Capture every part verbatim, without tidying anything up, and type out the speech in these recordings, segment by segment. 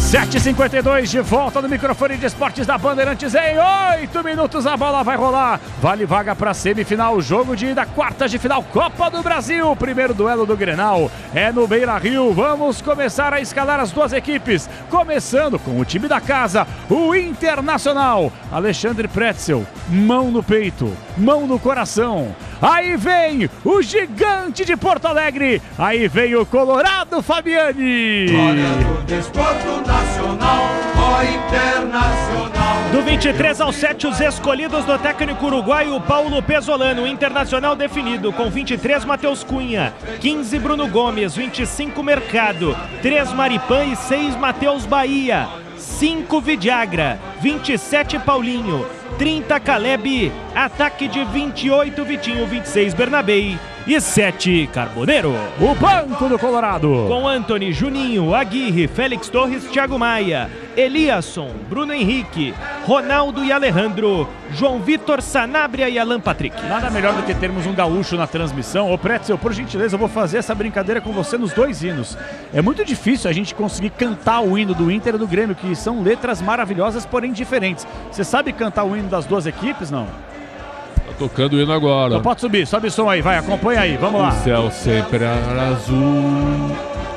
sete e cinquenta e dois, de volta no microfone de esportes da Bandeirantes. Em oito minutos a bola vai rolar. Vale vaga para semifinal, jogo de ida, quartas de final, Copa do Brasil. Primeiro duelo do Grenal é no Beira-Rio. Vamos começar a escalar as duas equipes, começando com o time da casa, o Internacional. Alexandre Pretzel, mão no peito, mão no coração. Aí vem o gigante de Porto Alegre, aí vem o Colorado Fabiani. Glória do desporto nacional, ó Internacional. Do vinte e três ao sete, os escolhidos do técnico uruguaio Paulo Pesolano. Internacional definido com vinte e três, Matheus Cunha, quinze, Bruno Gomes, vinte e cinco, Mercado, três, Maripan e seis, Matheus Bahia, cinco, Vidiagra, vinte e sete, Paulinho, trinta, Caleb, ataque de vinte e oito, Vitinho, vinte e seis, Bernabei e sete, Carboneiro. O banco do Colorado, com Antony, Juninho, Aguirre, Félix Torres, Thiago Maia, Eliasson, Bruno Henrique, Ronaldo e Alejandro, João Vitor, Sanabria e Alan Patrick. Nada melhor do que termos um gaúcho na transmissão. Ô Pretzel, por gentileza, eu vou fazer essa brincadeira com você nos dois hinos. É muito difícil a gente conseguir cantar o hino do Inter e do Grêmio, que são letras maravilhosas, porém diferentes. Você sabe cantar o hino das duas equipes, não? Tá tocando o hino agora. Então pode subir, sobe o som aí, vai, acompanha aí, vamos lá. O céu sempre era azul,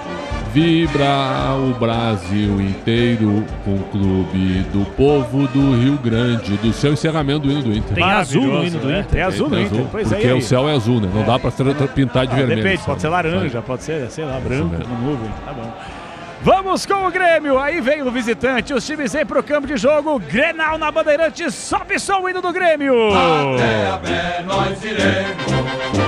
vibra o Brasil inteiro com o clube do povo do Rio Grande. Do seu encerramento do hino do Inter. Tem azul no hino do Inter. Tem azul no Inter, pois é. Porque o céu é azul, né? Não é. dá pra pintar de ah, vermelho. Depende, pode ser laranja, pode ser, sei lá, branca, no nuvem, tá bom. Vamos com o Grêmio, aí vem o visitante, os times vêm pro campo de jogo, Grenal na Bandeirantes, sobe só o hino do Grêmio. Até a pé nós iremos,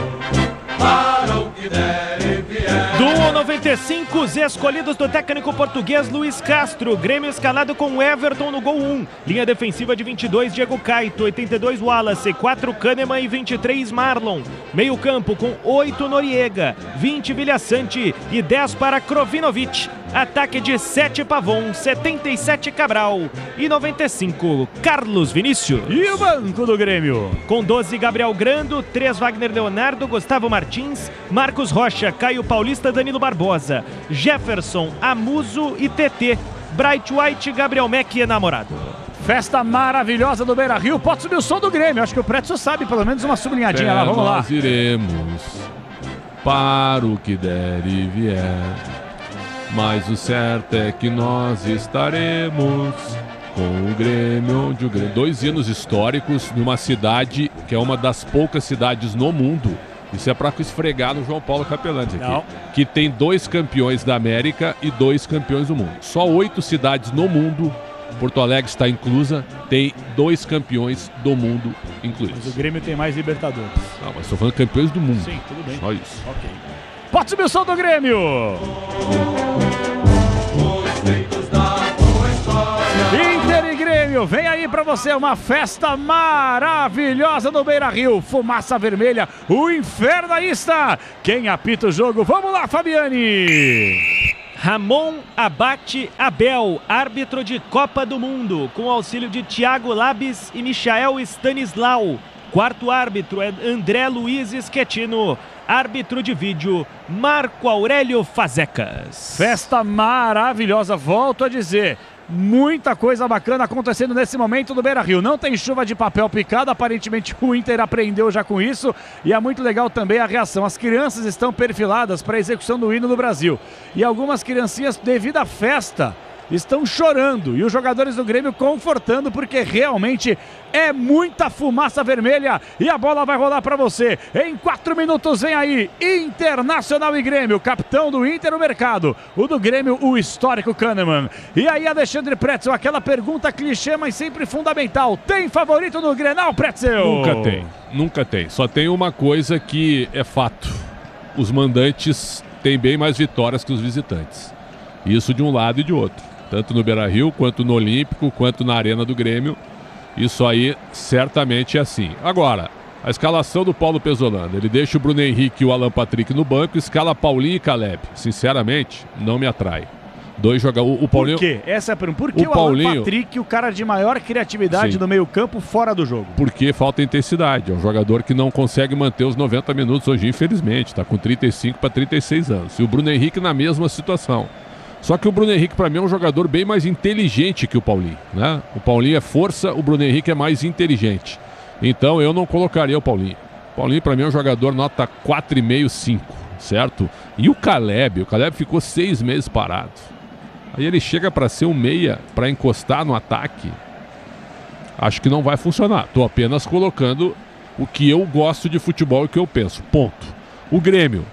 para o que der e vier. Do noventa e cinco, os escolhidos do técnico português Luiz Castro. Grêmio escalado com Everton no gol um. Linha defensiva de vinte e dois, Diego Caito, oitenta e dois, Wallace, quatro, Kahneman e vinte e três, Marlon. Meio campo com oito, Noriega, vinte, Vilhaçante e dez para Krovinovic. Ataque de sete, Pavon, setenta e sete, Cabral e noventa e cinco, Carlos Vinícius. E o banco do Grêmio? Com doze, Gabriel Grando, três, Wagner Leonardo, Gustavo Martins, Marcos Rocha, Caio Paulista, Danilo Barbosa, Jefferson, Amuso e T T, Bright White, Gabriel Mack e Namorado. Festa maravilhosa do Beira-Rio, pode subir o som do Grêmio, acho que o Pretzel sabe pelo menos uma sublinhadinha lá, vamos lá. Nós iremos para o que der e vier, mas o certo é que nós estaremos com o Grêmio, onde o Grêmio... Dois hinos históricos numa cidade que é uma das poucas cidades no mundo. Isso é para esfregar no João Paulo Capellantes aqui. Não. Que tem dois campeões da América e dois campeões do mundo. Só oito cidades no mundo, Porto Alegre está inclusa, tem dois campeões do mundo incluídos. Mas o Grêmio tem mais Libertadores. Não, mas estou falando campeões do mundo. Sim, tudo bem. Só isso. Ok. Pode subir o som do Grêmio! Inter e Grêmio, vem aí pra você uma festa maravilhosa no Beira-Rio. Fumaça vermelha, o infernaísta. Quem apita o jogo? Vamos lá, Fabiani! Ramon Abate Abel, árbitro de Copa do Mundo, com auxílio de Thiago Labis e Michael Stanislau. Quarto árbitro é André Luiz Schettino. Árbitro de vídeo, Marco Aurélio Fazecas. Festa maravilhosa, volto a dizer. Muita coisa bacana acontecendo nesse momento no Beira-Rio. Não tem chuva de papel picado, aparentemente o Inter aprendeu já com isso. E é muito legal também a reação. As crianças estão perfiladas para a execução do hino no Brasil. E algumas criancinhas, devido à festa, estão chorando. E os jogadores do Grêmio confortando, porque realmente é muita fumaça vermelha. E a bola vai rolar para você. Em quatro minutos vem aí Internacional e Grêmio. Capitão do Inter, o Mercado. O do Grêmio, o histórico Kahneman. E aí, Alexandre Pretzel, aquela pergunta clichê, mas sempre fundamental. Tem favorito no Grenal, Pretzel? Nunca tem, nunca tem. Só tem uma coisa que é fato. Os mandantes têm bem mais vitórias que os visitantes. Isso de um lado e de outro. Tanto no Beira-Rio, quanto no Olímpico, quanto na Arena do Grêmio. Isso aí certamente é assim. Agora, a escalação do Paulo Pesolano. Ele deixa o Bruno Henrique e o Alan Patrick no banco, escala Paulinho e Caleb. Sinceramente, não me atrai. Dois jogadores. O Paulinho... Por quê? Essa é a pergunta. Por que o, o Paulinho... Alan Patrick, o cara de maior criatividade Sim. no meio campo, fora do jogo? Porque falta intensidade. É um jogador que não consegue manter os noventa minutos hoje, infelizmente. Está com trinta e cinco para trinta e seis anos. E o Bruno Henrique na mesma situação. Só que o Bruno Henrique, para mim, é um jogador bem mais inteligente que o Paulinho, né? O Paulinho é força, o Bruno Henrique é mais inteligente. Então eu não colocaria o Paulinho. O Paulinho, para mim, é um jogador nota quatro vírgula cinco, cinco, certo? E o Caleb, o Caleb ficou seis meses parado. Aí ele chega para ser um meia, para encostar no ataque. Acho que não vai funcionar. Estou apenas colocando o que eu gosto de futebol e o que eu penso. Ponto. O Grêmio.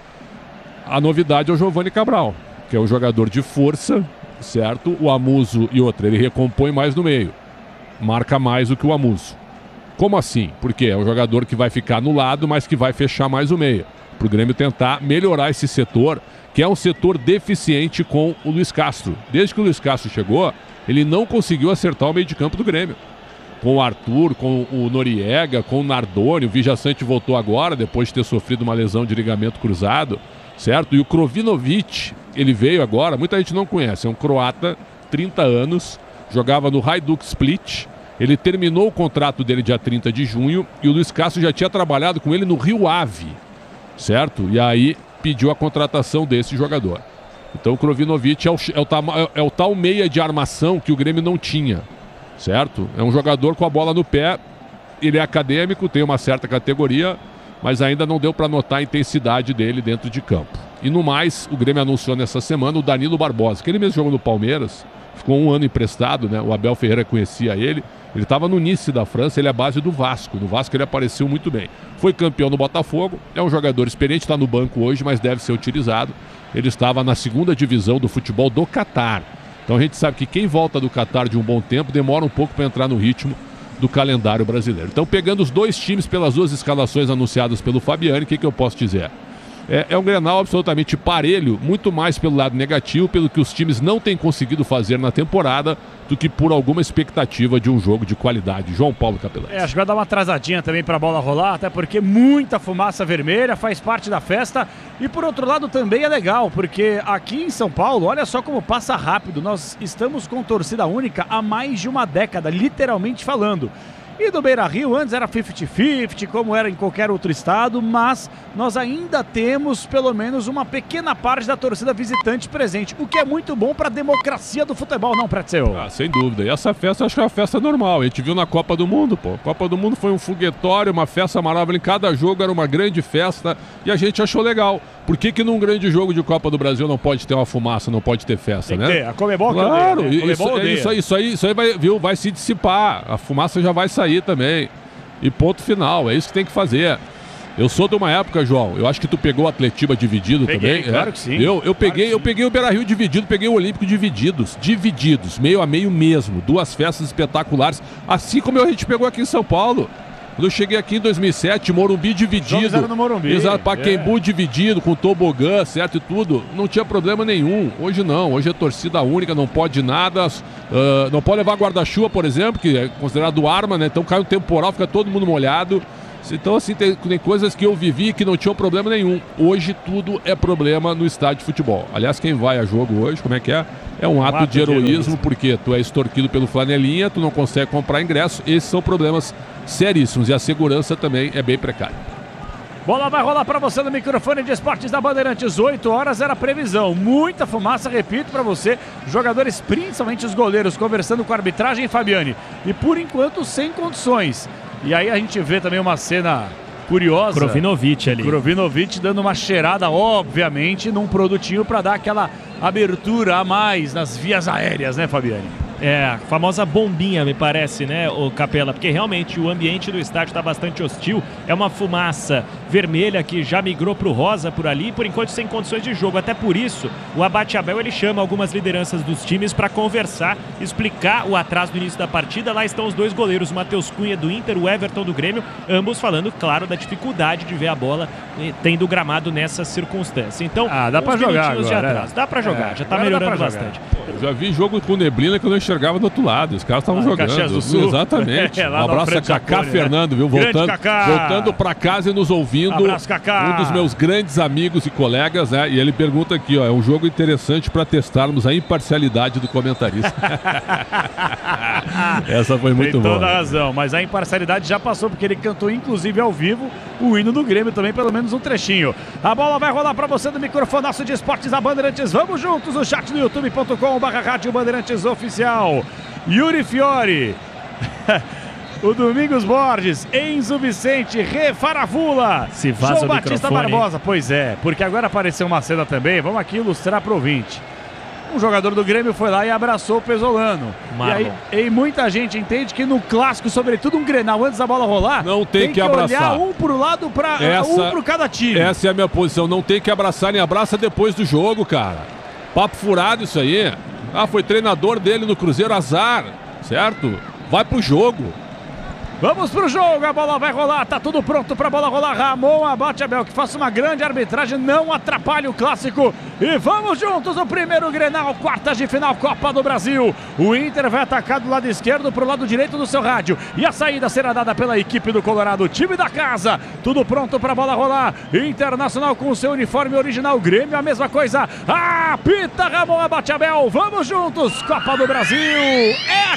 A novidade é o Giovani Cabral, que é um jogador de força, certo? O Amuso e outra, ele recompõe mais no meio. Marca mais do que o Amuso. Como assim? Porque é um jogador que vai ficar no lado, mas que vai fechar mais o meio. Para o Grêmio tentar melhorar esse setor, que é um setor deficiente com o Luiz Castro. Desde que o Luiz Castro chegou, ele não conseguiu acertar o meio de campo do Grêmio. Com o Arthur, com o Noriega, com o Nardoni, o Vijaçante voltou agora, depois de ter sofrido uma lesão de ligamento cruzado, certo? E o Krovinovic, ele veio agora, muita gente não conhece, é um croata, trinta anos, jogava no Hajduk Split, ele terminou o contrato dele dia trinta de junho e o Luiz Castro já tinha trabalhado com ele no Rio Ave, certo? E aí pediu a contratação desse jogador. Então o Krovinovic é o, é, o, é o tal meia de armação que o Grêmio não tinha. Certo? É um jogador com a bola no pé, ele é acadêmico, tem uma certa categoria, mas ainda não deu para notar a intensidade dele dentro de campo. E no mais, o Grêmio anunciou nessa semana o Danilo Barbosa, que ele mesmo jogou no Palmeiras, ficou um ano emprestado, né? O Abel Ferreira conhecia ele, ele estava no Nice da França, ele é a base do Vasco, no Vasco ele apareceu muito bem. Foi campeão no Botafogo, é um jogador experiente, está no banco hoje, mas deve ser utilizado. Ele estava na segunda divisão do futebol do Catar. Então a gente sabe que quem volta do Catar de um bom tempo demora um pouco para entrar no ritmo do calendário brasileiro. Então, pegando os dois times pelas duas escalações anunciadas pelo Fabiani, o que, que eu posso dizer? É, é um Grenal absolutamente parelho, muito mais pelo lado negativo, pelo que os times não têm conseguido fazer na temporada, do que por alguma expectativa de um jogo de qualidade. João Paulo Capelães. É, acho que vai dar uma atrasadinha também para a bola rolar, até porque muita fumaça vermelha faz parte da festa. E por outro lado também é legal, porque aqui em São Paulo, olha só como passa rápido. Nós estamos com torcida única há mais de uma década, literalmente falando. E do Beira-Rio, antes era cinquenta cinquenta, como era em qualquer outro estado, mas nós ainda temos pelo menos uma pequena parte da torcida visitante presente, o que é muito bom para a democracia do futebol, não, Pretzel? Ah, sem dúvida. E essa festa, acho que é uma festa normal. A gente viu na Copa do Mundo, pô. A Copa do Mundo foi um foguetório, uma festa maravilhosa. Em cada jogo era uma grande festa e a gente achou legal. Por que que num grande jogo de Copa do Brasil não pode ter uma fumaça, não pode ter festa, Tem né? que ter. A Comebol que claro, odeia, né? isso, odeia. isso, isso aí, isso aí vai, viu, vai se dissipar. A fumaça já vai sair também. E ponto final, é isso que tem que fazer. Eu sou de uma época, João, eu acho que tu pegou o Atletiba dividido peguei, também. Claro é? que sim. Eu, eu, peguei, claro eu peguei o Beira-Rio dividido, peguei o Olímpico divididos. Divididos, meio a meio mesmo. Duas festas espetaculares. Assim como a gente pegou aqui em São Paulo. Quando eu cheguei aqui em dois mil e sete, Morumbi dividido. No Morumbi. Exato, Pacaembu é. dividido, com tobogã, certo, e tudo. Não tinha problema nenhum. Hoje não, hoje é torcida única, não pode nada. Uh, não pode levar guarda-chuva, por exemplo, que é considerado arma, né? Então cai um temporal, fica todo mundo molhado. Então, assim, tem, tem coisas que eu vivi que não tinham problema nenhum. Hoje tudo é problema no estádio de futebol. Aliás, quem vai a jogo hoje, como é que é? É um, um ato, ato de, heroísmo, de heroísmo, porque tu é extorquido pelo flanelinha, tu não consegue comprar ingresso. Esses são problemas seríssimos e a segurança também é bem precária. Bola vai rolar para você no microfone de esportes da Bandeirantes. oito horas era a previsão. Muita fumaça, repito para você. Jogadores, principalmente os goleiros, conversando com a arbitragem, Fabiani. E por enquanto sem condições. E aí a gente vê também uma cena curiosa. Krovinovic ali. Krovinovic dando uma cheirada, obviamente, num produtinho para dar aquela abertura a mais nas vias aéreas, né, Fabiani? É, a famosa bombinha, me parece, né, o Capela? Porque realmente o ambiente do estádio está bastante hostil. É uma fumaça vermelha que já migrou para o rosa por ali, por enquanto sem condições de jogo. Até por isso, o Abate Abel ele chama algumas lideranças dos times para conversar, explicar o atraso do início da partida. Lá estão os dois goleiros, o Matheus Cunha do Inter, o Everton do Grêmio, ambos falando, claro, da dificuldade de ver a bola tendo gramado nessa circunstância. Então, ah, dá para jogar agora, de atraso. É. Dá para jogar, é, já está melhorando jogar. bastante. Eu já vi jogo com neblina que eu não enxergava do outro lado. Os caras estavam ah, jogando. Do Sul. Exatamente. É, um abraço a Cacá Fernando, viu? Voltando, voltando para casa e nos ouvindo. ouvindo. Abraço, Kaká. Um dos meus grandes amigos e colegas, né? E ele pergunta aqui, ó, é um jogo interessante para testarmos a imparcialidade do comentarista. Essa foi muito boa. Tem toda a razão, mas a imparcialidade já passou, porque ele cantou, inclusive, ao vivo, o hino do Grêmio também, pelo menos um trechinho. A bola vai rolar para você do microfonaço de esportes da Bandeirantes. Vamos juntos, o chat do youtube ponto com barra rádio Bandeirantes Oficial. Yuri Fiore, o Domingos Borges, Enzo Vicente, Refaravula, Se vaza João o Batista microfone, Barbosa. Pois é, porque agora apareceu uma cena também, vamos aqui ilustrar para o ouvinte. Um jogador do Grêmio foi lá e abraçou o Pesolano. E, aí, e muita gente entende que no clássico, sobretudo um Grenal, antes da bola rolar, não tem, tem que, que abraçar. olhar um pro lado, pra, um pro cada time. Essa é a minha posição, não tem que abraçar, nem abraça depois do jogo, cara. Papo furado isso aí. Ah, foi treinador dele no Cruzeiro, azar, certo? Vai pro jogo. Vamos pro jogo, a bola vai rolar, tá tudo pronto pra bola rolar. Ramon Abate Abel, que faça uma grande arbitragem, não atrapalhe o clássico. E vamos juntos, o primeiro Grenal, quartas de final, Copa do Brasil. O Inter vai atacar do lado esquerdo pro lado direito do seu rádio. E a saída será dada pela equipe do Colorado, time da casa. Tudo pronto pra bola rolar. Internacional com o seu uniforme original, Grêmio a mesma coisa. Apita Ramon Abate Abel, vamos juntos, Copa do Brasil é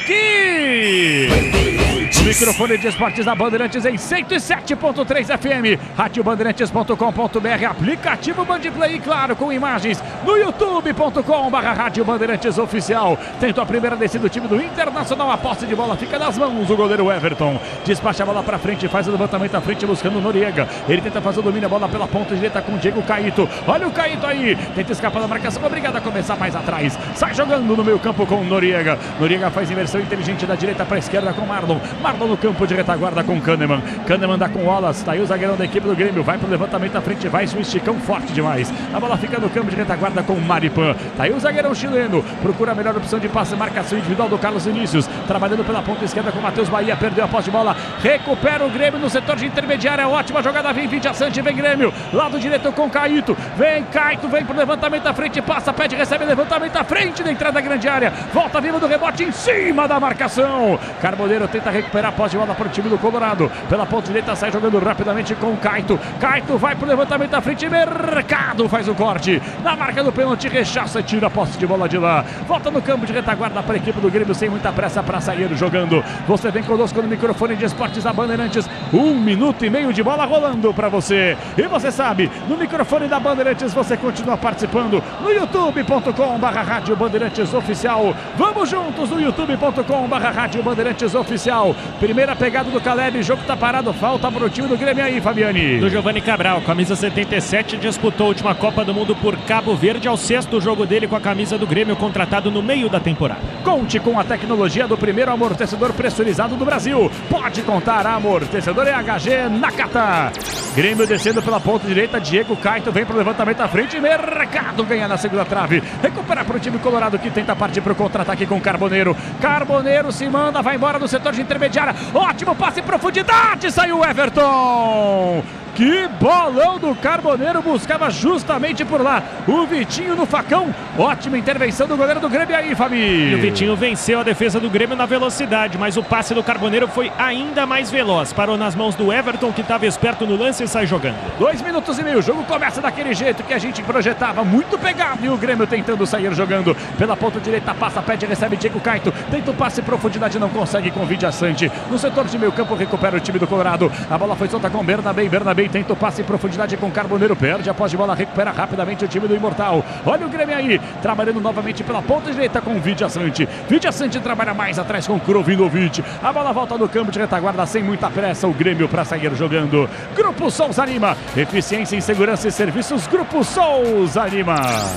aqui. Microfone de esportes da Bandeirantes em cento e sete ponto três F M, rádio bandeirantes ponto com ponto br, aplicativo Bandplay, claro, com imagens no youtube ponto com barra rádio Bandeirantes Oficial. Tentou a primeira descida do time do Internacional, a posse de bola fica nas mãos do goleiro Everton. Despacha a bola pra frente, faz o levantamento à frente buscando o Noriega. Ele tenta fazer o domínio, a bola pela ponta direita com o Diego Caíto. Olha o Caíto aí, tenta escapar da marcação, obrigado a começar mais atrás. Sai jogando no meio campo com o Noriega. Noriega faz inversão inteligente da direita pra esquerda com Marlon. Marlon no campo de retaguarda com Kahneman. Kahneman dá com o Wallace, tá aí o zagueirão da equipe do Grêmio, vai pro levantamento à frente, vai um esticão forte demais. A bola fica no campo de retaguarda com Maripan. Tá aí o zagueirão chileno, procura a melhor opção de passe, marcação individual do Carlos Vinícius, trabalhando pela ponta esquerda com Matheus Bahia, perdeu a posse de bola, recupera o Grêmio no setor de intermediária, ótima jogada, vem Vidia Sante, vem Grêmio, lado direito com Caíto, vem Caíto, vem pro levantamento à frente, passa, pede, recebe levantamento à frente da entrada da grande área, volta viva do rebote em cima da marcação. Carboneiro tenta recuperar a posse de bola para o time do Colorado, pela ponta direita sai jogando rapidamente com o Caíto. Caíto vai pro levantamento à frente, Mercado faz o corte na marca do pênalti, rechaça e tira a posse de bola de lá, volta no campo de retaguarda para a equipe do Grêmio sem muita pressa para sair jogando. Você vem conosco no microfone de esportes da Bandeirantes, um minuto e meio de bola rolando para você, e você sabe, no microfone da Bandeirantes você continua participando no youtube ponto com barra rádio Bandeirantes Oficial. Vamos juntos no youtube ponto com barra rádio Bandeirantes Oficial. Primeira pegada do Caleb, jogo tá parado, falta pro time do Grêmio aí, Fabiani. Do Giovanni Cabral, camisa setenta e sete, disputou a última Copa do Mundo por Cabo Verde, ao sexto jogo dele com a camisa do Grêmio, contratado no meio da temporada. Conte com a tecnologia do primeiro amortecedor pressurizado do Brasil. Pode contar, amortecedor E H G Nakata. Grêmio descendo pela ponta direita, Diego Caíto vem pro levantamento à frente, Mercado ganha na segunda trave, recupera pro time colorado que tenta partir pro contra-ataque com Carboneiro. Carboneiro se manda, vai embora do setor de intermediária, ótimo passe em profundidade, saiu o Everton. Que bolão do Carboneiro, buscava justamente por lá o Vitinho no facão. Ótima intervenção do goleiro do Grêmio aí, Fabi. E o Vitinho venceu a defesa do Grêmio na velocidade, mas o passe do Carboneiro foi ainda mais veloz. Parou nas mãos do Everton, que estava esperto no lance e sai jogando. Dois minutos e meio, o jogo começa daquele jeito que a gente projetava, muito pegado. E o Grêmio tentando sair jogando pela ponta direita, passa, pede, recebe Diego Caíto. Tenta o passe em profundidade, não consegue com Vidia Sante. No setor de meio campo, recupera o time do Colorado. A bola foi solta com Bernabé, Bernabé tenta o passe em profundidade com Carboneiro, perde a posse de bola, recupera rapidamente o time do Imortal. Olha o Grêmio aí, trabalhando novamente pela ponta direita com Vidia Sante. Vidia Sante trabalha mais atrás com Krovinovic. A bola volta no campo de retaguarda sem muita pressa, o Grêmio para sair jogando. Grupo Souza Lima, eficiência em segurança e serviços, Grupo Souza Lima.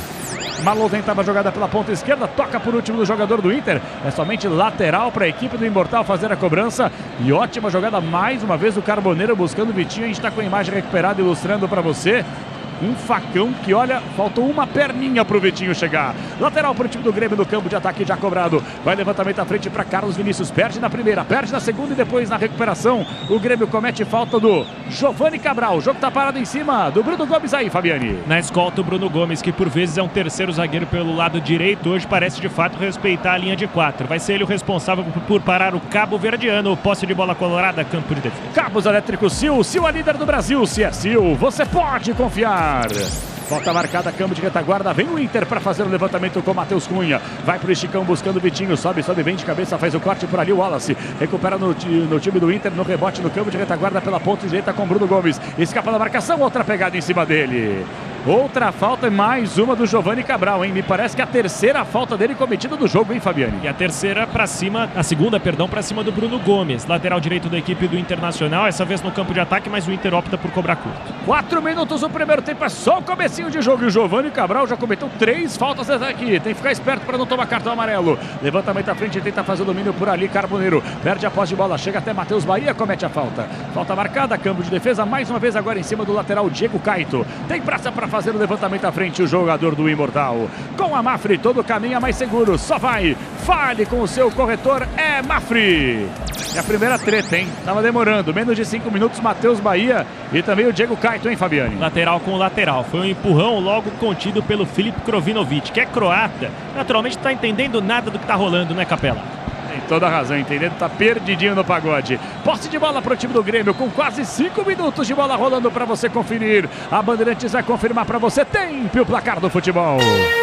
Marlon tentava a jogada pela ponta esquerda, toca por último do jogador do Inter, é somente lateral para a equipe do Imortal fazer a cobrança, e ótima jogada mais uma vez do Carboneiro buscando o Vitinho. A gente está com a imagem recuperada ilustrando para você. Um facão que, olha, faltou uma perninha pro Vitinho chegar. Lateral pro time do Grêmio no campo de ataque já cobrado. Vai levantamento à frente para Carlos Vinícius. Perde na primeira, perde na segunda e depois na recuperação. O Grêmio comete falta do Giovani Cabral. O jogo tá parado em cima do Bruno Gomes aí, Fabiani. Na escolta o Bruno Gomes, que por vezes é um terceiro zagueiro pelo lado direito, hoje parece de fato respeitar a linha de quatro. Vai ser ele o responsável por parar o Cabo Verdeano. Posse de bola colorada, campo de defesa. Cabos elétricos Sil, Sil é líder do Brasil. Se é Sil, você pode confiar. Falta marcada, campo de retaguarda. Vem o Inter para fazer o levantamento com Matheus Cunha. Vai pro Esticão buscando o Vitinho. Sobe, sobe bem de cabeça. Faz o corte por ali. O Wallace recupera no, no time do Inter. No rebote no campo de retaguarda pela ponta direita com Bruno Gomes. Escapa da marcação. Outra pegada em cima dele. Outra falta e mais uma do Giovani Cabral, hein? Me parece que a terceira falta dele cometida do jogo, hein, Fabiani? E a terceira para cima, a segunda, perdão, para cima do Bruno Gomes. Lateral direito da equipe do Internacional, essa vez no campo de ataque, mas o Inter opta por cobrar curto. Quatro minutos do primeiro tempo, é só o comecinho de jogo. E o Giovani Cabral já cometeu três faltas até aqui. Tem que ficar esperto para não tomar cartão amarelo. Levantamento à frente, tenta fazer o domínio por ali, Carboneiro. Perde a posse de bola, chega até Matheus Bahia, comete a falta. Falta marcada, campo de defesa, mais uma vez agora em cima do lateral Diego Caito. Tem praça para fazer o levantamento à frente, o jogador do Imortal. Com a Mafre, todo caminho é mais seguro. Só vai, fale com o seu corretor, é Mafre. É a primeira treta, hein? Tava demorando, menos de cinco minutos, Matheus Bahia e também o Diego Caito, hein, Fabiani? Lateral com lateral, foi um empurrão logo contido pelo Filipe Krovinovic, que é croata. Naturalmente não tá entendendo nada do que tá rolando, né, Capela? Tem toda a razão, entendendo? Tá perdidinho no pagode. Posse de bola pro time do Grêmio, com quase cinco minutos de bola rolando para você conferir. A Bandeirantes vai confirmar para você. Tempo o placar do futebol.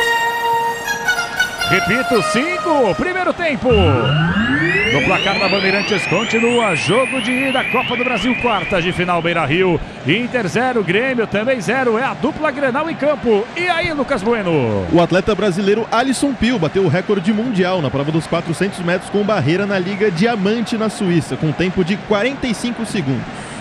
Repito, cinco, primeiro tempo. No placar da Bandeirantes continua jogo de ida, Copa do Brasil, quartas de final, Beira-Rio. Inter zero, Grêmio também zero, é a dupla Grenal em campo. E aí, Lucas Bueno? O atleta brasileiro Alisson Pio bateu o recorde mundial na prova dos quatrocentos metros com barreira na Liga Diamante na Suíça, com tempo de quarenta e cinco segundos.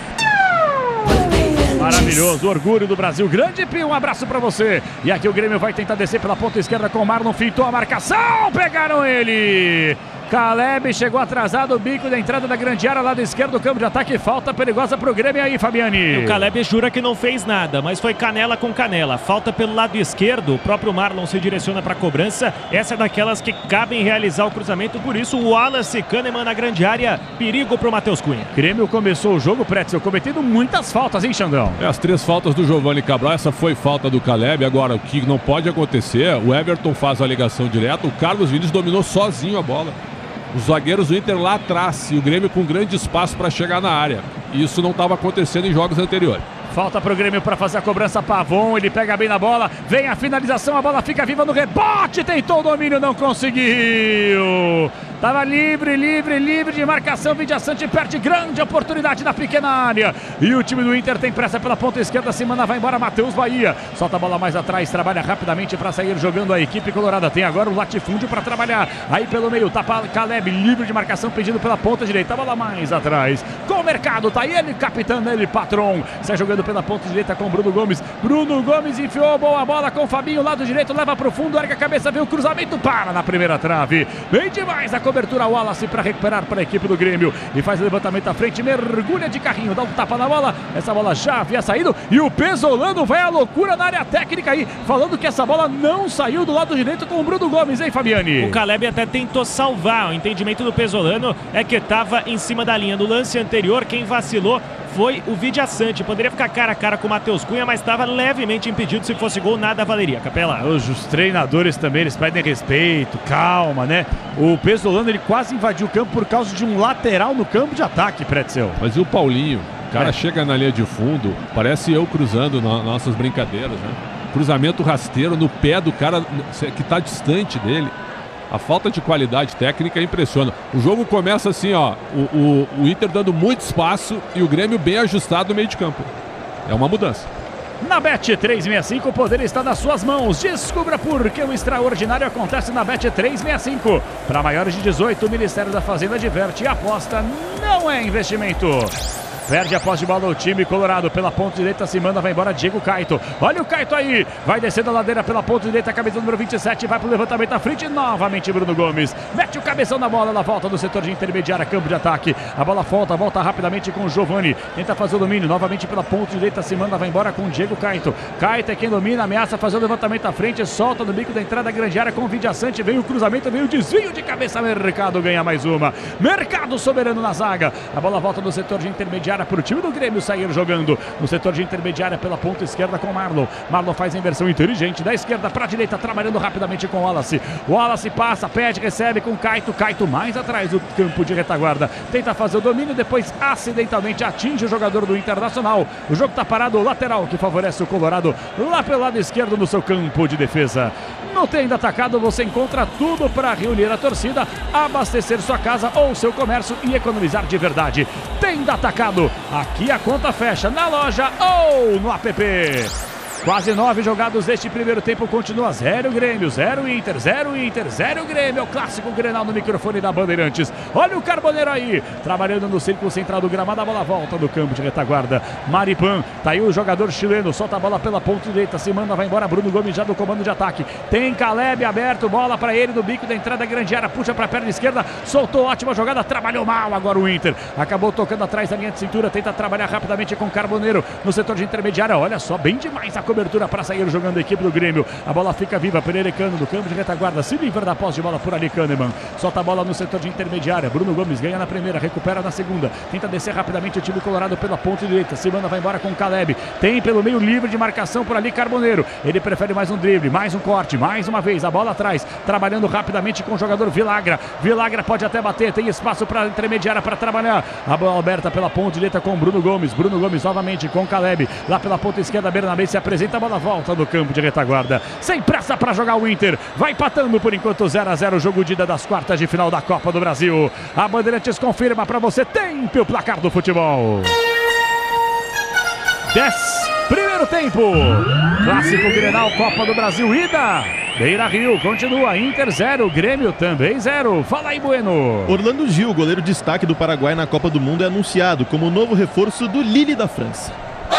Maravilhoso, orgulho do Brasil. Grande Pio, um abraço pra você. E aqui o Grêmio vai tentar descer pela ponta esquerda com o Marlon, fintou a marcação, pegaram ele. Caleb chegou atrasado, o bico da entrada da grande área, lado esquerdo do campo de ataque, falta perigosa pro Grêmio aí, Fabiani. E o Caleb jura que não fez nada, mas foi canela com canela. Falta pelo lado esquerdo, o próprio Marlon se direciona para a cobrança. Essa é daquelas que cabem realizar o cruzamento, por isso o Wallace Kahneman na grande área, perigo pro Matheus Cunha. Grêmio começou o jogo, Pretzel, cometendo muitas faltas, hein, Xandão? É, as três faltas do Giovani Cabral, essa foi falta do Caleb. Agora, o que não pode acontecer, o Everton faz a ligação direta, o Carlos Vinícius dominou sozinho a bola. Os zagueiros do Inter lá atrás e o Grêmio com grande espaço para chegar na área. Isso não estava acontecendo em jogos anteriores. Falta para o Grêmio para fazer a cobrança, Pavon, ele pega bem na bola, vem a finalização, a bola fica viva no rebote, tentou o domínio, não conseguiu. Tava livre, livre, livre de marcação, Vidiaçante perde grande oportunidade na pequena área. E o time do Inter tem pressa pela ponta esquerda, se manda, vai embora Matheus Bahia. Solta a bola mais atrás, trabalha rapidamente para sair jogando a equipe colorada. Tem agora o latifúndio para trabalhar. Aí pelo meio, tapa Caleb, livre de marcação, pedindo pela ponta direita. A bola mais atrás, com o Mercado, tá ele, capitão, ele, patrão. Sai jogando pela ponta direita com Bruno Gomes. Bruno Gomes enfiou boa bola com o Fabinho, lado direito, leva pro fundo, erga a cabeça, vê o cruzamento, para na primeira trave. Bem demais a cobertura, Wallace para recuperar para a equipe do Grêmio. E faz o levantamento à frente, mergulha de carrinho, dá um tapa na bola. Essa bola já havia saído e o Pesolano vai à loucura na área técnica aí, falando que essa bola não saiu do lado direito com o Bruno Gomes, hein, Fabiani? O Caleb até tentou salvar, o entendimento do Pesolano é que estava em cima da linha. No lance anterior, quem vacilou foi o Vidiaçante. Poderia ficar cara a cara com o Matheus Cunha, mas estava levemente impedido. Se fosse gol, nada valeria, Capela. Os, os treinadores também, eles pedem respeito, calma, né? O Pesolano, ele quase invadiu o campo por causa de um lateral no campo de ataque, Pretzel. Mas e o Paulinho? O cara É. chega na linha de fundo, parece eu cruzando na, nossas brincadeiras, né? Cruzamento rasteiro no pé do cara que está distante dele. A falta de qualidade técnica impressiona. O jogo começa assim, ó, o, o, o Inter dando muito espaço e o Grêmio bem ajustado no meio de campo. É uma mudança. Na Bet trezentos e sessenta e cinco, o poder está nas suas mãos. Descubra por que o extraordinário acontece na Bet trezentos e sessenta e cinco. Para maiores de dezoito, o Ministério da Fazenda adverte: a aposta não é investimento. Perde a posse de bola o time colorado. Pela ponta direita se manda, vai embora Diego Caito. Olha o Caito aí. Vai descendo a ladeira pela ponta direita, cabeça número vinte e sete. Vai pro levantamento à frente. Novamente Bruno Gomes. Mete o cabeção na bola. Ela volta do setor de intermediária, campo de ataque. A bola volta, volta rapidamente com o Giovani. Tenta fazer o domínio. Novamente pela ponta direita se manda, vai embora com o Diego Caito. Caito é quem domina, ameaça fazer o levantamento à frente. Solta no bico da entrada, grande área com o Vidiaçante. Vem o cruzamento, vem o desvio de cabeça. Mercado ganha mais uma. Mercado soberano na zaga. A bola volta do setor de intermediária para o time do Grêmio sair jogando. No setor de intermediária pela ponta esquerda com o Marlon. Marlon faz a inversão inteligente da esquerda para a direita, trabalhando rapidamente com o Wallace. O Wallace passa, pede, recebe com o Caito. Caito mais atrás do campo de retaguarda. Tenta fazer o domínio, depois acidentalmente atinge o jogador do Internacional. O jogo está parado, o lateral que favorece o Colorado lá pelo lado esquerdo no seu campo de defesa. No Tenda Atacado você encontra tudo para reunir a torcida, abastecer sua casa ou seu comércio e economizar de verdade. Tenda Atacado, aqui a conta fecha na loja ou no app. Quase nove jogados deste primeiro tempo, continua zero Grêmio, zero Inter, zero Inter, zero Grêmio. É o clássico Grenal no microfone da Bandeirantes. Olha o Carboneiro aí, trabalhando no círculo central do gramado, a bola volta do campo de retaguarda. Maripan, tá aí o jogador chileno, solta a bola pela ponta direita, se manda, vai embora Bruno Gomes já do comando de ataque. Tem Caleb aberto, bola para ele no bico da entrada, grande área, puxa para a perna esquerda, soltou, ótima jogada, trabalhou mal agora o Inter. Acabou tocando atrás da linha de cintura, tenta trabalhar rapidamente com Carboneiro no setor de intermediária. Olha só, bem demais a cobertura para sair jogando a equipe do Grêmio. A bola fica viva, Pereira Cano do campo de retaguarda, se livra da posse de bola por ali, Kahneman. Solta a bola no setor de intermediária, Bruno Gomes ganha na primeira, recupera na segunda, tenta descer rapidamente o time colorado pela ponta direita, se manda, vai embora com o Caleb. Tem pelo meio livre de marcação por ali Carboneiro, ele prefere mais um drible, mais um corte, mais uma vez, a bola atrás, trabalhando rapidamente com o jogador Vilagra. Vilagra pode até bater, tem espaço para intermediária para trabalhar. A bola aberta pela ponta direita com Bruno Gomes, Bruno Gomes novamente com Caleb, lá pela ponta esquerda, Bernabé se apresenta, a bola volta do campo de retaguarda, sem pressa para jogar o Inter, vai empatando por enquanto zero a zero, jogo de ida das quartas de final da Copa do Brasil. A Bandeirantes confirma para você, tempo o placar do futebol. dez, primeiro tempo, clássico Grenal, Copa do Brasil, ida. Beira Rio, continua, Inter zero, Grêmio também zero. Fala aí, Bueno. Orlando Gil, goleiro destaque do Paraguai na Copa do Mundo, é anunciado como novo reforço do Lille da França.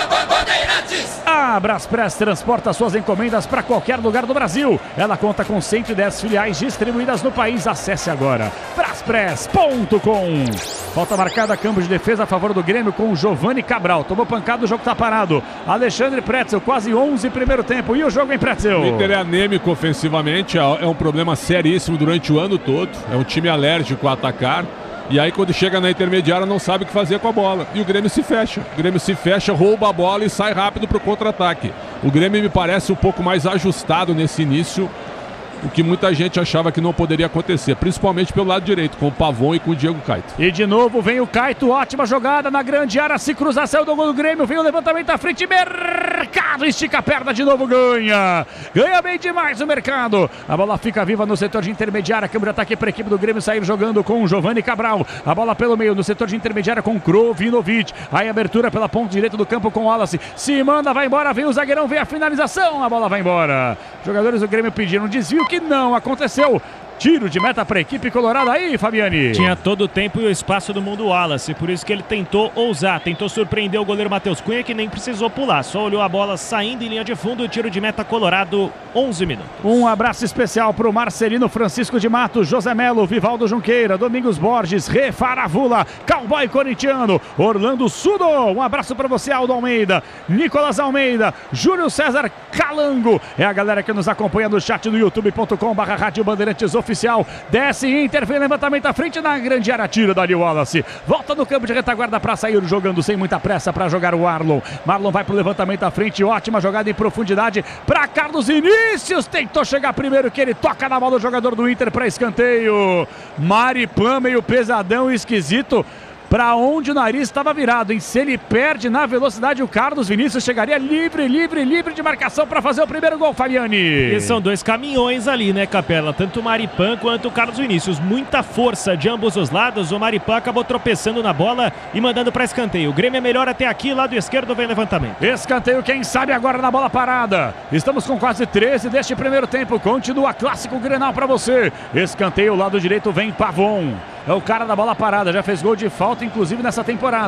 A Braspress transporta suas encomendas para qualquer lugar do Brasil. Ela conta com cento e dez filiais distribuídas no país. Acesse agora braspress ponto com. Falta marcada, campo de defesa a favor do Grêmio com o Giovani Cabral. Tomou pancada, o jogo está parado. Alexandre Pretzel, quase onze primeiro tempo. E o jogo em Pretzel? O Inter é anêmico ofensivamente, é um problema seríssimo durante o ano todo. É um time alérgico a atacar. E aí quando chega na intermediária não sabe o que fazer com a bola. E o Grêmio se fecha. O Grêmio se fecha, rouba a bola e sai rápido para o contra-ataque. O Grêmio me parece um pouco mais ajustado nesse início, o que muita gente achava que não poderia acontecer, principalmente pelo lado direito, com o Pavon e com o Diego Caito. E de novo vem o Caito, ótima jogada na grande área, se cruzar, saiu do gol do Grêmio, vem o levantamento à frente, Mercado estica a perna de novo, ganha, ganha bem demais o Mercado, a bola fica viva no setor de intermediária, câmbio de ataque para a equipe do Grêmio sair jogando com o Giovani Cabral, a bola pelo meio no setor de intermediária com Krovinovic, aí abertura pela ponta direita do campo com o Wallace, se manda, vai embora, vem o zagueirão, vem a finalização, a bola vai embora, jogadores do Grêmio pediram um desvio que não aconteceu. Tiro de meta para a equipe colorada aí, Fabiani. Tinha todo o tempo e o espaço do mundo Wallace, por isso que ele tentou ousar, tentou surpreender o goleiro Matheus Cunha, que nem precisou pular, só olhou a bola saindo em linha de fundo, tiro de meta colorado, onze minutos. Um abraço especial para o Marcelino Francisco de Matos, José Melo, Vivaldo Junqueira, Domingos Borges, Refaravula, Cowboy Corintiano, Orlando Sudo, um abraço para você, Aldo Almeida, Nicolas Almeida, Júlio César Calango, é a galera que nos acompanha no chat do youtube ponto com barra rádio Bandeirantes oficial, desce Inter, vem levantamento à frente na grande área, tira dali o Wallace, volta no campo de retaguarda para sair jogando sem muita pressa para jogar o Arlon, Marlon vai pro levantamento à frente, ótima jogada em profundidade para Carlos Vinícius, tentou chegar primeiro que ele toca na bola do jogador do Inter para escanteio, Maripan meio pesadão e esquisito, para onde o nariz estava virado, hein? Se ele perde na velocidade, o Carlos Vinícius chegaria livre, livre, livre de marcação para fazer o primeiro gol, Fabiani. E são dois caminhões ali, né, Capela? Tanto o Maripan quanto o Carlos Vinícius. Muita força de ambos os lados. O Maripan acabou tropeçando na bola e mandando para escanteio. O Grêmio é melhor até aqui, lado esquerdo vem levantamento. Escanteio, quem sabe agora na bola parada. Estamos com quase treze deste primeiro tempo. Continua clássico Grenal para você. Escanteio, lado direito vem Pavon. É o cara da bola parada, já fez gol de falta, inclusive nessa temporada.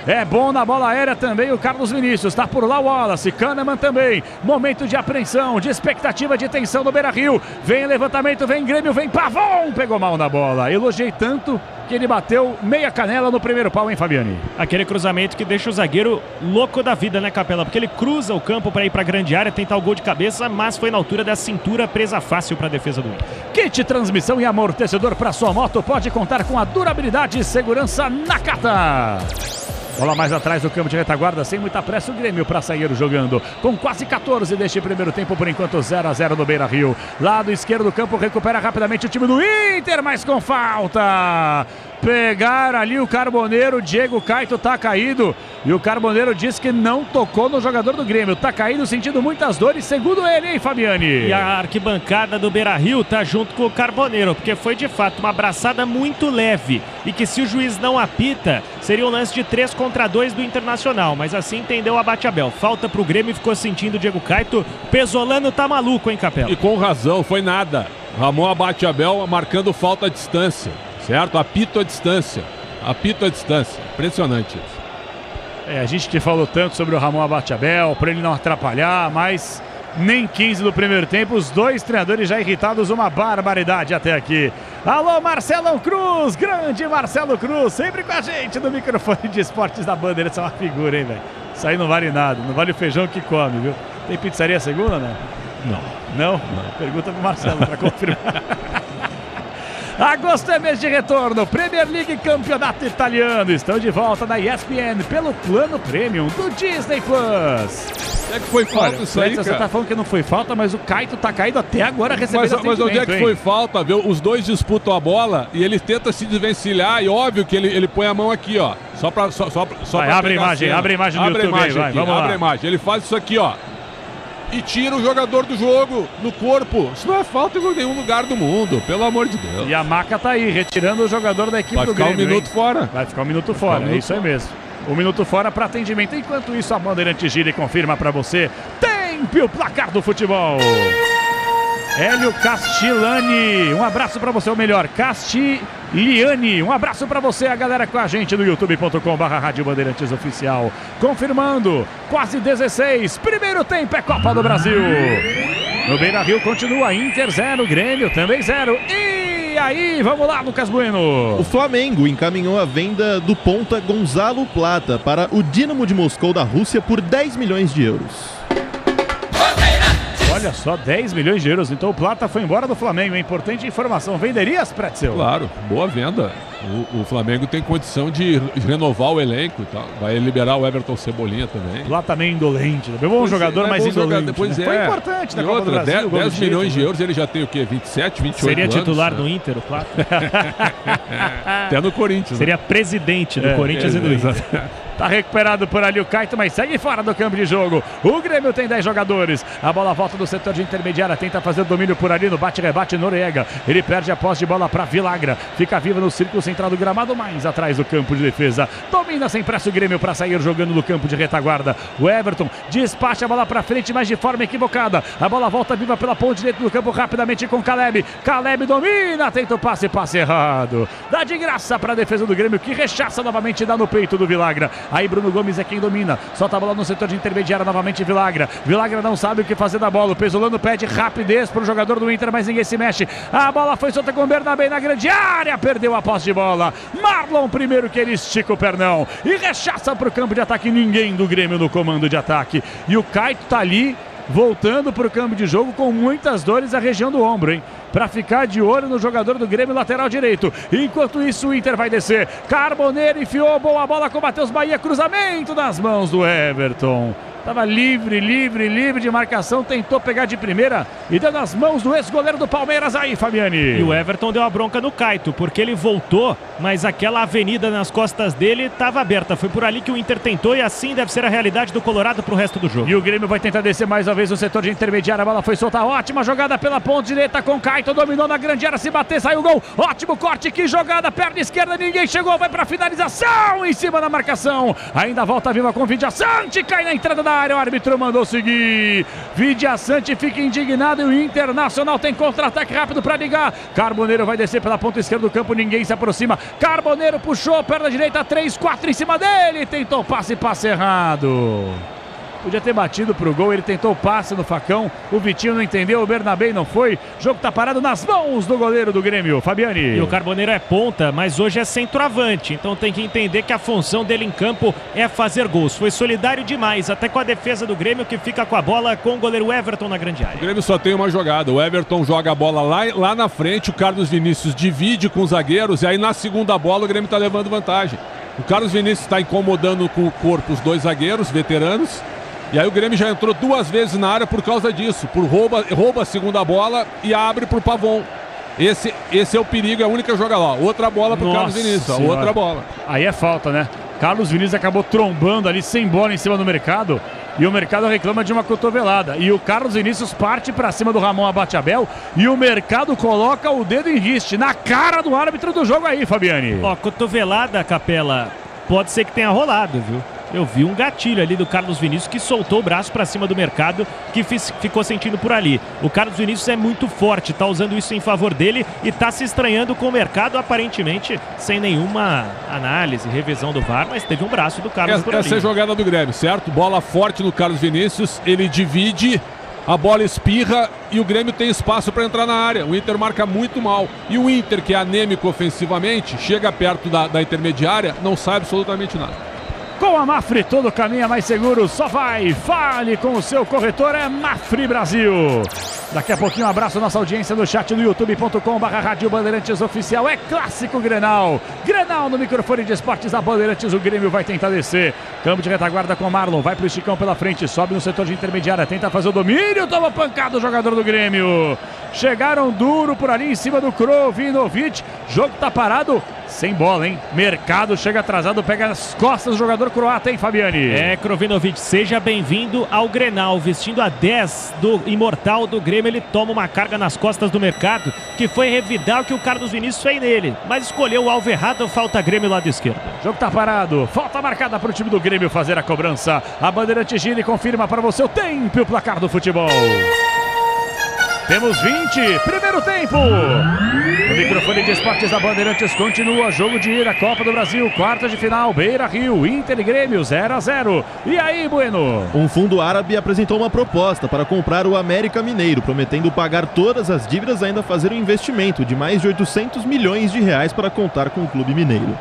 É bom na bola aérea também o Carlos Vinícius. Tá por lá o Wallace, Kahneman também. Momento de apreensão, de expectativa, de tensão no Beira-Rio. Vem levantamento, vem Grêmio, vem Pavon. Pegou mal na bola. Elogiei tanto que ele bateu meia canela no primeiro pau, hein, Fabiani? Aquele cruzamento que deixa o zagueiro louco da vida, né, Capela? Porque ele cruza o campo para ir para a grande área, tentar o gol de cabeça, mas foi na altura da cintura, presa fácil para a defesa do Inter. Kit transmissão e amortecedor para sua moto pode contar com a durabilidade e segurança Nakata. Bola mais atrás do campo de retaguarda, sem muita pressa o Grêmio para sair jogando. Com quase quatorze deste primeiro tempo, por enquanto zero a zero no Beira-Rio. Lado esquerdo do campo, recupera rapidamente o time do Inter, mas com falta. Pegar ali o Carboneiro, Diego Caito tá caído. E o Carboneiro diz que não tocou no jogador do Grêmio. Tá caído, sentindo muitas dores, segundo ele, hein, Fabiani? E a arquibancada do Beira-Rio tá junto com o Carboneiro, porque foi de fato uma abraçada muito leve. E que se o juiz não apita, seria um lance de três contra dois do Internacional. Mas assim entendeu a Bate-Abel. Falta pro Grêmio e ficou sentindo o Diego Caito. Pesolano tá maluco, hein, Capela? E com razão, foi nada. Ramon Abate-Abel marcando falta à distância. Certo? Apito à distância. Apito à distância. Impressionante isso. É, a gente que falou tanto sobre o Ramon Abate-Abel, para ele não atrapalhar, mas nem quinze do primeiro tempo, os dois treinadores já irritados, uma barbaridade até aqui. Alô, Marcelão Cruz, grande Marcelo Cruz, sempre com a gente no microfone de esportes da Bandeirantes. É uma figura, hein, velho? Isso aí não vale nada, não vale o feijão que come, viu? Tem pizzaria segunda, né? Não. Não? Não. Pergunta pro Marcelo para confirmar. Agosto é mês de retorno, Premier League Campeonato Italiano. Estão de volta na E S P N pelo plano Premium do Disney Plus. É que foi falta. Olha, isso aí, você tá falando que não foi falta, mas o Caito tá caído até agora recebendo Mas, mas onde é que hein? foi falta, viu? Os dois disputam a bola e ele tenta se desvencilhar e óbvio que ele, ele põe a mão aqui, ó. Só pra, só, só, só vai, pra abre a imagem, cena. abre a imagem do abre YouTube, a imagem vai, aqui, vamos abre lá. a imagem. Ele faz isso aqui, ó. E tira o jogador do jogo, no corpo. Isso não é falta em nenhum lugar do mundo, pelo amor de Deus. E a Maca tá aí, retirando o jogador da equipe Vai do Grêmio. Vai ficar um minuto hein? fora. Vai ficar um minuto fora, um é minuto isso aí mesmo. Um minuto fora para atendimento. Enquanto isso, a Bandeirante gira e confirma para você. Tempe o placar do futebol. Hélio Castilani, um abraço para você, ou melhor, Castiliani, um abraço para você, a galera com a gente no youtube ponto com barra Rádio Bandeirantes Oficial. Confirmando, quase dezesseis, primeiro tempo é Copa do Brasil. No Beira-Rio continua Inter zero, Grêmio também zero. E aí, vamos lá, Lucas Bueno. O Flamengo encaminhou a venda do ponta Gonzalo Plata para o Dinamo de Moscou da Rússia por dez milhões de euros. Olha só, dez milhões de euros. Então o Plata foi embora do Flamengo. É importante informação. Venderias, Pretzel? Claro, boa venda. O, o Flamengo tem condição de renovar o elenco e tal. Vai liberar o Everton Cebolinha também. Plata meio indolente. Né? Bom jogador, é, mas indolente. Jogador, pois né? é. Foi importante na e Copa outra, do Brasil. dez milhões de euros, ele já tem o quê? vinte e sete, vinte e oito Seria anos? Seria titular do Inter, o Plata? Até no Corinthians. Seria né? presidente do é, Corinthians é, e do Inter. Tá recuperado por ali o Caito, mas segue fora do campo de jogo. O Grêmio tem dez jogadores. A bola volta do setor de intermediária. Tenta fazer o domínio por ali no bate-rebate Noriega. Ele perde a posse de bola para Vilagra. Fica viva no círculo central do gramado, mais atrás do campo de defesa. Domina sem pressa o Grêmio para sair jogando no campo de retaguarda. O Everton despacha a bola para frente, mas de forma equivocada. A bola volta viva pela ponta direita do campo rapidamente com Caleb. Caleb domina, tenta o passe, passe errado. Dá de graça para a defesa do Grêmio, que rechaça novamente e dá no peito do Vilagra. Aí Bruno Gomes é quem domina. Solta a bola no setor de intermediária novamente Vilagra. Vilagra não sabe o que fazer da bola. O Pesolano pede rapidez para o jogador do Inter, mas ninguém se mexe. A bola foi solta com o Bernabé na grande área. Perdeu a posse de bola. Marlon primeiro que ele estica o pernão e rechaça para o campo de ataque. Ninguém do Grêmio no comando de ataque. E o Caito tá ali voltando para o campo de jogo com muitas dores na região do ombro, hein? Para ficar de olho no jogador do Grêmio lateral direito. Enquanto isso o Inter vai descer. Carboneiro enfiou boa bola com o Matheus Bahia. Cruzamento nas mãos do Everton. Tava livre, livre, livre de marcação. Tentou pegar de primeira e deu nas mãos do ex-goleiro do Palmeiras aí, Fabiani. E o Everton deu a bronca no Caito, porque ele voltou, mas aquela avenida nas costas dele estava aberta. Foi por ali que o Inter tentou e assim deve ser a realidade do Colorado pro resto do jogo. E o Grêmio vai tentar descer mais uma vez no setor de intermediária. A bola foi solta. Ótima jogada pela ponta direita com Caito. Dominou na grande área. Se bater, saiu o gol. Ótimo corte. Que jogada. Perna esquerda. Ninguém chegou. Vai pra finalização. Em cima da marcação. Ainda volta viva com o Vidia Sante. Cai na entrada da da área, o árbitro mandou seguir. Vidia Sante fica indignado e o Internacional tem contra-ataque rápido para ligar. Carboneiro vai descer pela ponta esquerda do campo, ninguém se aproxima. Carboneiro puxou, perna direita, três, quatro em cima dele. Tentou passe, passe errado. Podia ter batido pro gol, ele tentou o passe no facão, o Vitinho não entendeu, o Bernabé não foi. O jogo tá parado nas mãos do goleiro do Grêmio, Fabiani. E o Carboneiro é ponta, mas hoje é centroavante, então tem que entender que a função dele em campo é fazer gols. Foi solidário demais, até com a defesa do Grêmio, que fica com a bola com o goleiro Everton na grande área. O Grêmio só tem uma jogada, o Everton joga a bola lá, lá na frente, o Carlos Vinícius divide com os zagueiros e aí na segunda bola o Grêmio tá levando vantagem. O Carlos Vinícius está incomodando com o corpo os dois zagueiros veteranos. E aí o Grêmio já entrou duas vezes na área por causa disso. Por rouba, rouba a segunda bola e abre pro Pavon. Esse, esse é o perigo, é a única jogada lá. Outra bola pro Nossa Carlos Vinícius, senhora. outra bola. Aí é falta, né? Carlos Vinícius acabou trombando ali sem bola em cima do Mercado. E o Mercado reclama de uma cotovelada. E o Carlos Vinícius parte pra cima do Ramon Abateabel. E o Mercado coloca o dedo em riste na cara do árbitro do jogo aí, Fabiani. Ó, cotovelada, Capela, pode ser que tenha rolado, viu? Eu vi um gatilho ali do Carlos Vinícius que soltou o braço para cima do Mercado, que fiz, ficou sentindo por ali. O Carlos Vinícius é muito forte, tá usando isso em favor dele e tá se estranhando com o Mercado, aparentemente sem nenhuma análise, revisão do V A R, mas teve um braço do Carlos Essa, por ali. essa é a jogada do Grêmio, certo? Bola forte no Carlos Vinícius, ele divide, a bola espirra e o Grêmio tem espaço para entrar na área. O Inter marca muito mal. E o Inter, que é anêmico ofensivamente, chega perto da, da intermediária, não sai absolutamente nada. Com a Mafre, todo caminho é mais seguro, só vai, fale com o seu corretor, é Mafre Brasil. Daqui a pouquinho, um abraço à nossa audiência no chat do youtube ponto com barra Rádio Bandeirantes Oficial. É clássico Grenal. Grenal no microfone de esportes da Bandeirantes, o Grêmio vai tentar descer. Campo de retaguarda com Marlon, vai pro Chicão pela frente, sobe no setor de intermediária, tenta fazer o domínio, toma pancada o jogador do Grêmio. Chegaram duro por ali em cima do Krovinovic, jogo tá parado. Sem bola, hein? Mercado chega atrasado, pega as costas do jogador croata, hein, Fabiani? É, Krovinovic, seja bem-vindo ao Grenal. Vestindo a dez do imortal do Grêmio, ele toma uma carga nas costas do Mercado, que foi revidar o que o Carlos Vinícius fez nele. Mas escolheu o alvo errado, falta Grêmio lado esquerdo. Jogo tá parado, falta marcada para o time do Grêmio fazer a cobrança. A Bandeirante gira e confirma para você o tempo e o placar do futebol. Temos vinte, primeiro tempo. O microfone de esportes da Bandeirantes continua. Jogo de ida, Copa do Brasil, quarta de final, Beira Rio, Inter e Grêmio, zero a zero. E aí, Bueno? Um fundo árabe apresentou uma proposta para comprar o América Mineiro, prometendo pagar todas as dívidas e ainda fazer um investimento de mais de oitocentos milhões de reais para contar com o clube mineiro.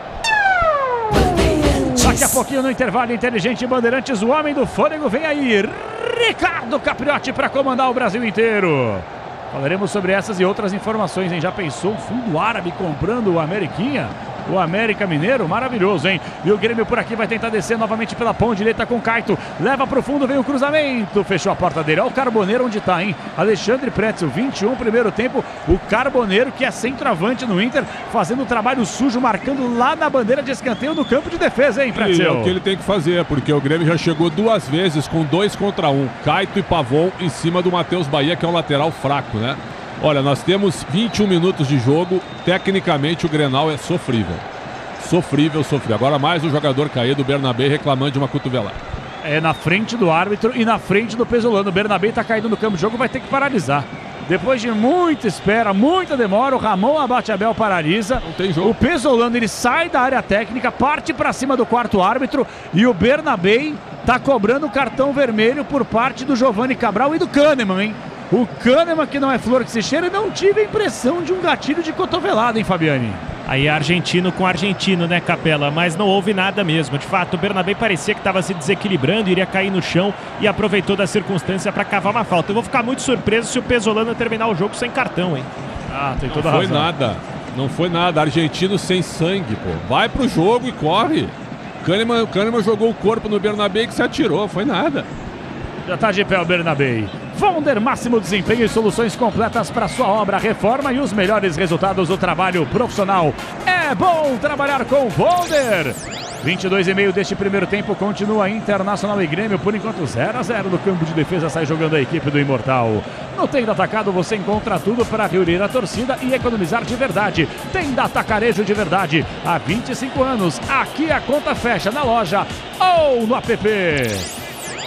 Daqui a pouquinho no intervalo inteligente Bandeirantes, o homem do fôlego vem aí, Ricardo Capriotti, para comandar o Brasil inteiro. Falaremos sobre essas e outras informações, hein? Já pensou um fundo árabe comprando o Ameriquinha? O América Mineiro, maravilhoso, hein? E o Grêmio por aqui vai tentar descer novamente pela ponta direita com Caito. Leva pro fundo, vem o cruzamento. Fechou a porta dele. Olha o Carboneiro onde tá, hein? Alexandre Pretzel, vinte e um primeiro tempo. O Carboneiro, que é centroavante no Inter, fazendo um trabalho sujo, marcando lá na bandeira de escanteio no campo de defesa, hein, Pretzel? E é o que ele tem que fazer, porque o Grêmio já chegou duas vezes com dois contra um. Caito e Pavon em cima do Matheus Bahia, que é um lateral fraco, né? Olha, nós temos vinte e um minutos de jogo. Tecnicamente o Grenal é sofrível. Sofrível, sofrível. Agora mais o jogador caído, o Bernabé, reclamando de uma cotovelada. É na frente do árbitro e na frente do Pesolano. O Bernabé tá caído no campo de jogo, vai ter que paralisar. Depois de muita espera, muita demora, o Ramon Abateabel paralisa. Não tem jogo. O Pesolano, ele sai da área técnica, parte para cima do quarto árbitro e o Bernabé tá cobrando o cartão vermelho por parte do Giovanni Cabral e do Kahneman, hein? O Kahneman, que não é flor que se cheira, não tive a impressão de um gatilho de cotovelada, hein, Fabiani? Aí argentino com argentino, né, Capela? Mas não houve nada mesmo. De fato, o Bernabé parecia que estava se desequilibrando, iria cair no chão e aproveitou da circunstância para cavar uma falta. Eu vou ficar muito surpreso se o Pesolano terminar o jogo sem cartão, hein? Ah, tem toda a razão. razão. Não foi nada. Não foi nada. Argentino sem sangue, pô. Vai pro jogo e corre. Kahneman, Kahneman jogou o corpo no Bernabé que se atirou. Foi nada. Já tá de pé o Bernabé. Vonder, máximo desempenho e soluções completas para sua obra, reforma e os melhores resultados do trabalho profissional. É bom trabalhar com Vonder. vinte e dois e meio deste primeiro tempo, continua Internacional e Grêmio, por enquanto zero a zero no campo de defesa, sai jogando a equipe do Imortal. No Tenda Atacado você encontra tudo para reunir a torcida e economizar de verdade. Tenda Atacarejo de verdade, há vinte e cinco anos, aqui a conta fecha na loja ou no app.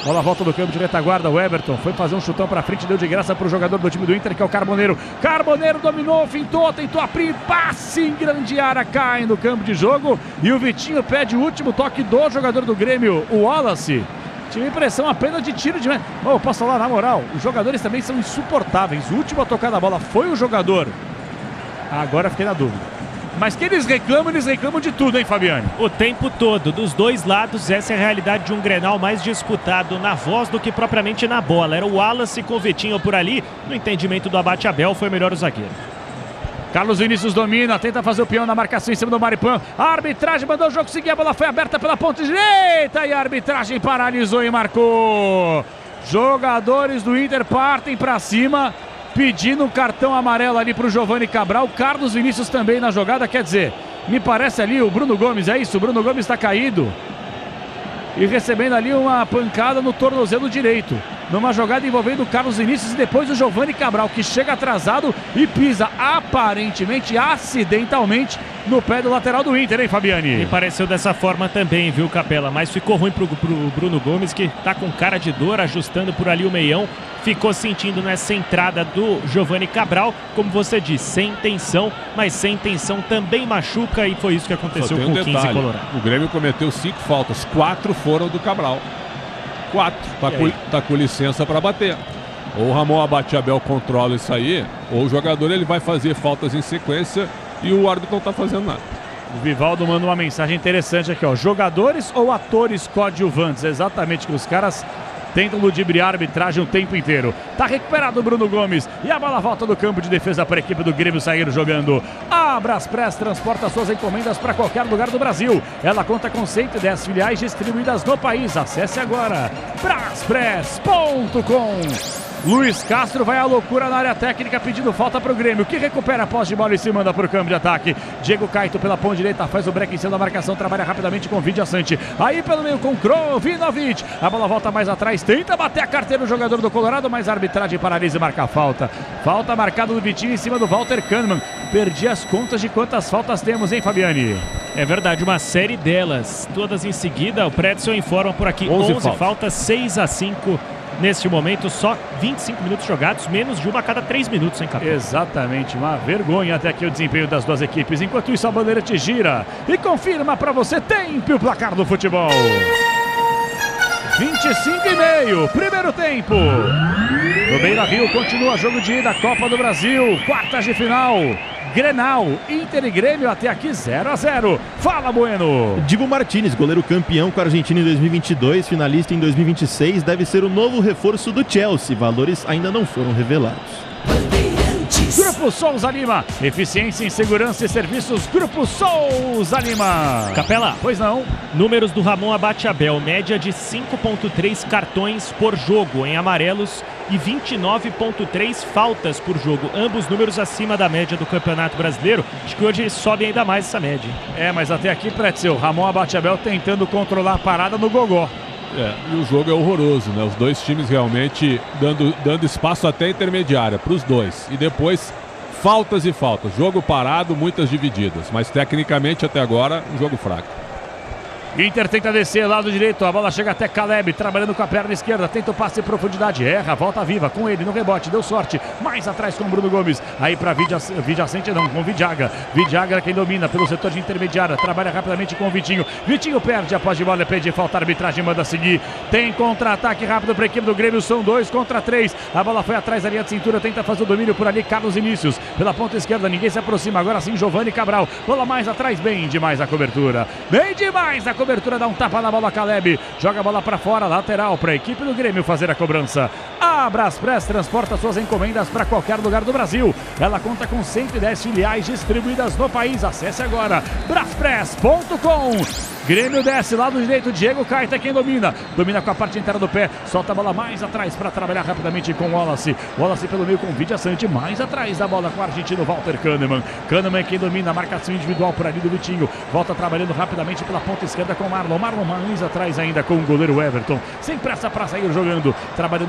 Bola volta do campo de retaguarda, o Everton foi fazer um chutão pra frente, deu de graça pro jogador do time do Inter, que é o Carboneiro. Carboneiro dominou, fintou, tentou abrir, passe em grande área, cai no campo de jogo. E o Vitinho pede o último toque do jogador do Grêmio, o Wallace. Tive impressão apenas de tiro de... Oh, posso falar, na moral, os jogadores também são insuportáveis. O último a tocar na bola foi o jogador. Agora fiquei na dúvida. Mas que eles reclamam, eles reclamam de tudo, hein, Fabiane? O tempo todo, dos dois lados, essa é a realidade de um Grenal mais disputado na voz do que propriamente na bola. Era o Wallace com o Vitinho por ali. No entendimento do Abate Abel, foi melhor o zagueiro. Carlos Vinícius domina, tenta fazer o peão na marcação em cima do Maripan. A arbitragem mandou o jogo seguir, a bola foi aberta pela ponta direita e a arbitragem paralisou e marcou. Jogadores do Inter partem para cima, pedindo um cartão amarelo ali para o Giovani Cabral. Carlos Vinícius também na jogada, quer dizer, me parece ali o Bruno Gomes, é isso? O Bruno Gomes está caído e recebendo ali uma pancada no tornozelo direito, numa jogada envolvendo o Carlos Vinícius e depois o Giovani Cabral, que chega atrasado e pisa aparentemente, acidentalmente, no pé do lateral do Inter, hein, Fabiane? Me pareceu dessa forma também, viu, Capela? Mas ficou ruim pro, pro Bruno Gomes, que tá com cara de dor, ajustando por ali o meião. Ficou sentindo nessa entrada do Giovani Cabral, como você disse, sem intenção, mas sem intenção também machuca, e foi isso que aconteceu com um o quinze Colorado. O Grêmio cometeu cinco faltas, quatro foram do Cabral. Quatro. Tá, com, tá com licença para bater. Ou o Ramon Abate Abel controla isso aí, ou o jogador ele vai fazer faltas em sequência e o árbitro não tá fazendo nada. O Vivaldo manda uma mensagem interessante aqui, ó. Jogadores ou atores coadjuvantes? Exatamente, que os caras tentam ludibriar a arbitragem o tempo inteiro. Tá recuperado o Bruno Gomes e a bola volta do campo de defesa para a equipe do Grêmio sair jogando. A Braspress transporta suas encomendas para qualquer lugar do Brasil. Ela conta com cento e dez filiais distribuídas no país. Acesse agora braspress ponto com. Luiz Castro vai à loucura na área técnica pedindo falta para o Grêmio, que recupera a posse de bola e se manda para o campo de ataque. Diego Caito pela ponta direita faz o break em cima da marcação, trabalha rapidamente com Vidia Sante. Aí pelo meio com Krovinovic, a bola volta mais atrás, tenta bater a carteira do jogador do Colorado, mas a arbitragem paralisa e marca a falta. Falta marcada do Vitinho em cima do Walter Kahneman. Perdi as contas de quantas faltas temos, hein, Fabiane? É verdade, uma série delas, todas em seguida. O Predson informa por aqui, onze, onze faltas, seis a cinco. Neste momento, só vinte e cinco minutos jogados, menos de uma a cada três minutos, hein, Capitão? Exatamente, uma vergonha até aqui o desempenho das duas equipes. Enquanto isso, a bandeira te gira e confirma para você tempo o placar do futebol. vinte e cinco e meio, primeiro tempo. No Beira-Rio continua jogo de ida, Copa do Brasil, quartas de final. Grenal, Inter e Grêmio até aqui zero a zero. Fala, Bueno. Dibu Martínez, goleiro campeão com a Argentina em dois mil e vinte e dois, finalista em dois mil e vinte e seis, deve ser o novo reforço do Chelsea. Valores ainda não foram revelados. Grupo Souza Lima, eficiência em segurança e serviços. Grupo Souza Lima. Capela, pois não. Números do Ramon Abate Abel, média de cinco ponto três cartões por jogo em amarelos e vinte e nove ponto três faltas por jogo. Ambos números acima da média do Campeonato Brasileiro. Acho que hoje sobe ainda mais essa média. É, mas até aqui, Pretzel, Ramon Abate Abel tentando controlar a parada no gogó. É, e o jogo é horroroso, né? Os dois times realmente dando, dando espaço até intermediária para os dois. E depois, faltas e faltas. Jogo parado, muitas divididas. Mas tecnicamente, até agora, um jogo fraco. Inter tenta descer, lado direito, a bola chega até Caleb, trabalhando com a perna esquerda, tenta o passe em profundidade, erra, volta viva com ele no rebote, deu sorte, mais atrás com o Bruno Gomes, aí para Vidiacente não, com o Vidiaga, Vidiaga quem domina pelo setor de intermediária, trabalha rapidamente com o Vitinho, Vitinho perde, após de bola, pede falta, a arbitragem manda seguir, tem contra-ataque rápido para a equipe do Grêmio, são dois contra três, a bola foi atrás da linha de cintura, tenta fazer o domínio por ali, Carlos Vinícius, pela ponta esquerda, ninguém se aproxima, agora sim Giovani Cabral, bola mais atrás, bem demais a cobertura, bem demais a cobertura. Cobertura, dá um tapa na bola, Caleb joga a bola para fora, lateral para a equipe do Grêmio fazer a cobrança. A Braspress transporta suas encomendas para qualquer lugar do Brasil. Ela conta com cento e dez filiais distribuídas no país. Acesse agora braspress ponto com. Grêmio desce, lado direito, Diego Caeta quem domina, domina com a parte inteira do pé, solta a bola mais atrás para trabalhar rapidamente com o Wallace, Wallace pelo meio com o Vidia Sante, mais atrás da bola com o argentino Walter Kahneman, Kahneman quem domina, a marcação individual por ali do Vitinho, volta trabalhando rapidamente pela ponta esquerda com o Marlon, Marlon mais atrás ainda com o goleiro Everton, sem pressa para sair jogando, trabalhando com a perna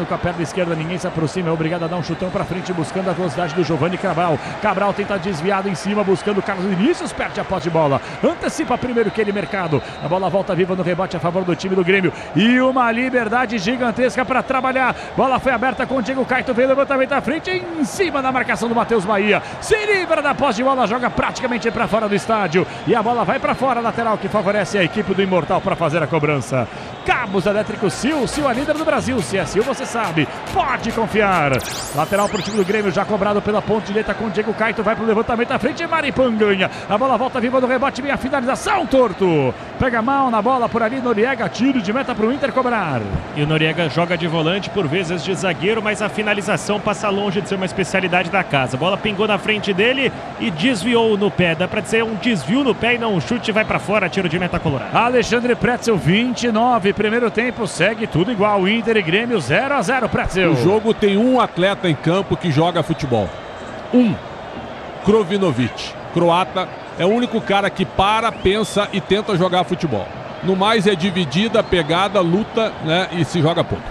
esquerda, ninguém se aproxima, é obrigado a dar um chutão para frente, buscando a velocidade do Giovani Cabral. Cabral tenta desviado em cima, buscando o Carlos Vinícius, perde a posse de bola, antecipa primeiro que ele mercado, a bola volta viva no rebote a favor do time do Grêmio e uma liberdade gigantesca para trabalhar. Bola foi aberta com o Diego Caito, veio levantamento à frente, em cima da marcação do Matheus Bahia, se livra da posse de bola, joga praticamente para fora do estádio e a bola vai para fora, lateral que favorece a equipe do Imortal para fazer a cobrança. Cabos elétricos Sil, Sil é líder do Brasil, se é Sil você sabe, pode confiar. Lateral para o time do Grêmio, já cobrado pela ponta direita com o Diego Caito, vai para o levantamento à frente, Maripan ganha, a bola volta viva no rebote, vem a finalização, Torto, pega mal na bola por ali, Noriega, tiro de meta para o Inter cobrar. E o Noriega joga de volante, por vezes de zagueiro, mas a finalização passa longe de ser uma especialidade da casa. A bola pingou na frente dele e desviou no pé, dá para dizer um desvio no pé e não um chute, vai para fora, tiro de meta colorado. Alexandre Pretzel, vinte e nove, primeiro tempo, segue tudo igual, Inter e Grêmio zero a zero, Pretzel. O jogo tem um atleta em campo que joga futebol, um, Krovinovic, croata, é o único cara que para, pensa e tenta jogar futebol. No mais é dividida, pegada, luta, né, e se joga pouco.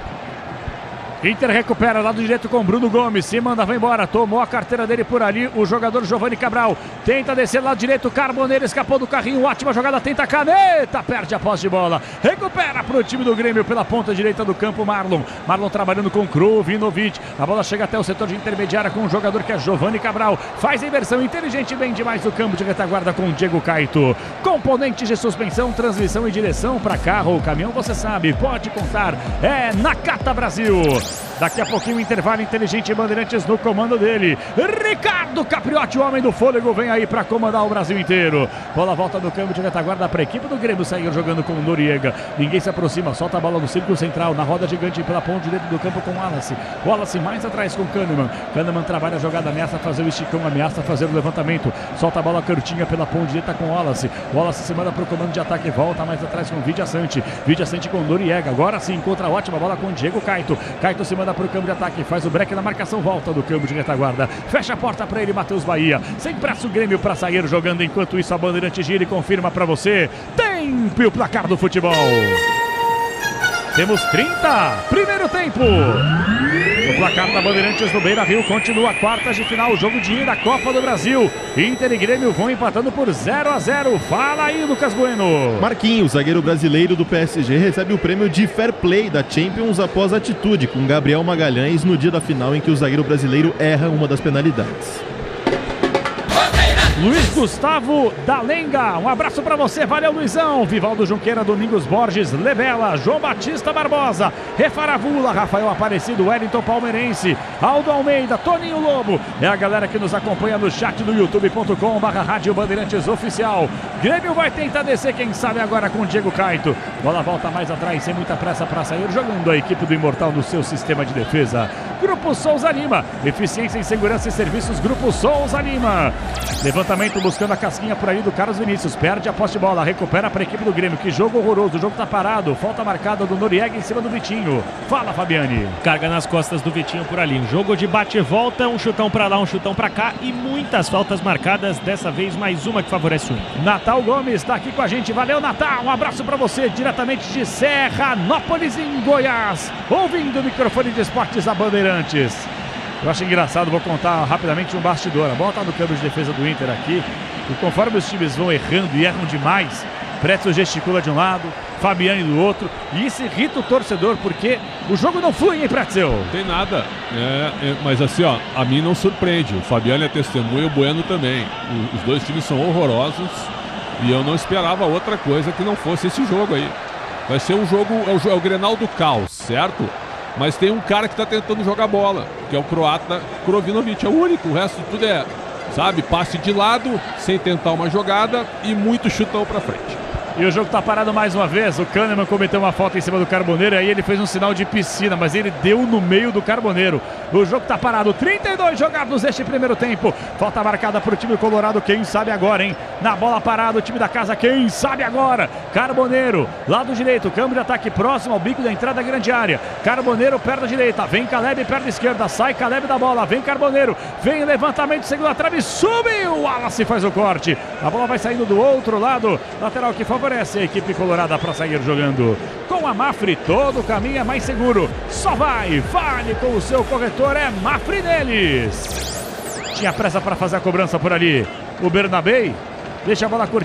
Inter recupera lado direito com Bruno Gomes, se manda, vai embora, tomou a carteira dele por ali, o jogador Giovani Cabral, tenta descer lado direito, Carboneiro escapou do carrinho, ótima jogada, tenta a caneta, perde a posse de bola, recupera para o time do Grêmio pela ponta direita do campo, Marlon, Marlon trabalhando com Krovinovic, a bola chega até o setor de intermediária com o jogador que é Giovani Cabral, faz a inversão inteligente, bem demais do campo de retaguarda com o Diego Caito, componentes de suspensão, transmissão e direção para carro ou caminhão, você sabe, pode contar, é Nakata Brasil. Daqui a pouquinho, intervalo inteligente, Bandeirantes no comando dele. Ricardo Capriotti, o homem do fôlego, vem aí para comandar o Brasil inteiro. Bola volta do campo de retaguarda para a equipe do Grêmio, saiu jogando com o Noriega. Ninguém se aproxima, solta a bola no círculo central, na roda gigante pela ponta direita do campo com o Wallace. Wallace mais atrás com o Kahneman. Kahneman trabalha a jogada, ameaça fazer o esticão, ameaça fazer o levantamento. Solta a bola curtinha pela ponta direita com o Wallace. Wallace se manda para o comando de ataque, volta mais atrás com o Vidia Sante. Vidia Sante com o Noriega. Agora sim, encontra a ótima bola com o Diego Caito. Caito se manda para o campo de ataque, faz o break na marcação, volta do campo de retaguarda, fecha a porta para ele, Matheus Bahia, sem pressa o Grêmio para sair jogando, enquanto isso a Bandeirante gira e confirma para você, tempo e o placar do futebol. Temos trinta, primeiro tempo. O placar da Bandeirantes no Beira-Rio continua a quartas de final, o jogo de ida da Copa do Brasil. Inter e Grêmio vão empatando por zero a zero. Fala aí, Lucas Bueno. Marquinhos, zagueiro brasileiro do P S G, recebe o prêmio de Fair Play da Champions após atitude com Gabriel Magalhães no dia da final em que o zagueiro brasileiro erra uma das penalidades. Luiz Gustavo Dalenga, um abraço para você, valeu Luizão. Vivaldo Junqueira, Domingos Borges, Lebela, João Batista Barbosa, Refaravula, Rafael Aparecido, Wellington Palmeirense, Aldo Almeida, Toninho Lobo, é a galera que nos acompanha no chat do youtube ponto com barra Rádio Bandeirantes Oficial. Grêmio vai tentar descer, quem sabe agora com o Diego Caito, bola volta mais atrás, sem muita pressa para sair, jogando a equipe do Imortal no seu sistema de defesa. Grupo Souza Lima, eficiência em segurança e serviços, Grupo Souza Lima. Levantamento buscando a casquinha por aí do Carlos Vinícius, perde a posse de bola, recupera para a equipe do Grêmio, que jogo horroroso, o jogo tá parado, falta marcada do Noriega em cima do Vitinho. Fala, Fabiane. Carga nas costas do Vitinho por ali, um jogo de bate e volta, um chutão para lá, um chutão para cá e muitas faltas marcadas, dessa vez mais uma que favorece o Inter. Natal Gomes está aqui com a gente, valeu Natal, um abraço para você, diretamente de Serranópolis em Goiás, ouvindo o microfone de esportes da Bandeirantes. Eu acho engraçado, vou contar rapidamente um bastidor. A bola está no campo de defesa do Inter aqui. E conforme os times vão errando e erram demais, Pretzel gesticula de um lado, Fabiane do outro. E isso irrita o torcedor, porque o jogo não flui, hein, Pretzel? Não tem nada. É, é, mas assim, ó, a mim não surpreende. O Fabiane é testemunha e o Bueno também. O, os dois times são horrorosos. E eu não esperava outra coisa que não fosse esse jogo aí. Vai ser um jogo, é o, é o Grenal do caos, certo? Mas tem um cara que está tentando jogar bola, que é o croata Krovinovic, é o único, o resto tudo é, sabe, passe de lado, sem tentar uma jogada e muito chutão para frente. E o jogo tá parado mais uma vez, o Kahneman cometeu uma falta em cima do Carboneiro, aí ele fez um sinal de piscina, mas ele deu no meio do Carboneiro. O jogo tá parado, trinta e dois jogados neste primeiro tempo, falta marcada pro time colorado, quem sabe agora, hein? na bola parada, o time da casa, quem sabe agora? Carboneiro, lado direito, câmbio de ataque próximo ao bico da entrada da grande área. Carboneiro, perna direita, vem Caleb, perna esquerda, sai Caleb da bola, vem Carboneiro, vem levantamento, segunda trave, subiu, Wallace faz o corte. A bola vai saindo do outro lado, lateral que favorece a equipe colorada para sair jogando. Com a Mafre, todo o caminho é mais seguro. Só vai, vale com o seu corretor, é Mafre neles. Tinha pressa para fazer a cobrança por ali. O Bernabei deixa a bola curtir.